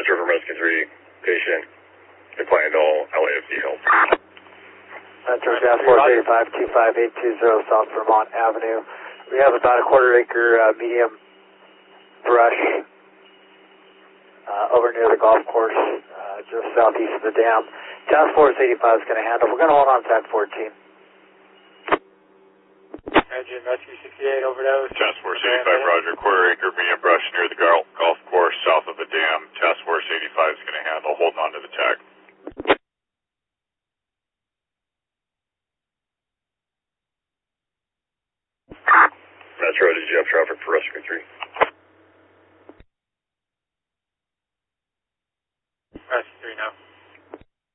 Metro from Rescue 3, patient declined all LAFD help. Metro Task Force 85-25820 South Vermont Avenue. We have about a quarter-acre medium brush over near the golf course, just southeast of the dam. Task Force 85 is going to handle. We're going to hold on TAC 14. Engine Rescue 68 overdose. Task Force 85, roger. Quarter-acre medium brush near the golf course south of the dam. Task Force 85 is going to handle. Holding on to the TAC. Metro, did you have traffic for Rescue 3?